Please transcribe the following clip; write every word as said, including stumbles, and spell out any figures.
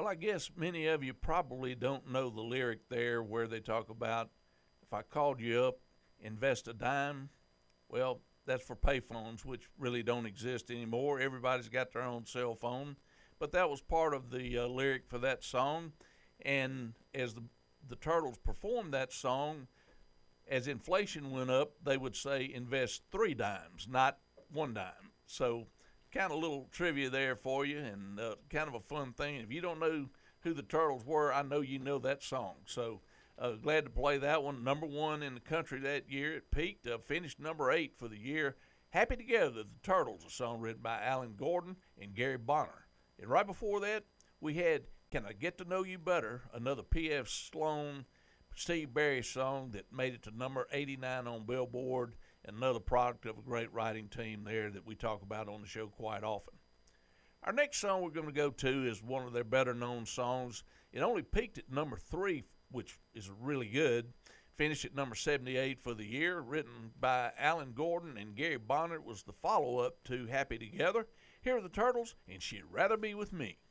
Well, I guess many of you probably don't know the lyric there where they talk about if I called you up, invest a dime. Well, that's for payphones, which really don't exist anymore. Everybody's got their own cell phone. But that was part of the uh, lyric for that song. And as the, the Turtles performed that song, as inflation went up, they would say invest three dimes, not one dime. So, kind of a little trivia there for you, and uh, kind of a fun thing. If you don't know who the Turtles were, I know you know that song. So, uh, glad to play that one. Number one in the country that year. It peaked, uh, finished number eight for the year. Happy Together, the Turtles, a song written by Alan Gordon and Gary Bonner. And right before that, we had Can I Get to Know You Better, another P F. Sloan, Steve Barry song that made it to number eighty-nine on Billboard, and another product of a great writing team there that we talk about on the show quite often. Our next song we're going to go to is one of their better known songs. It only peaked at number three, which is really good. Finished at number seventy-eight for the year. Written by Alan Gordon and Gary Bonner, was the follow-up to Happy Together. Here are the Turtles, and She'd Rather Be With Me.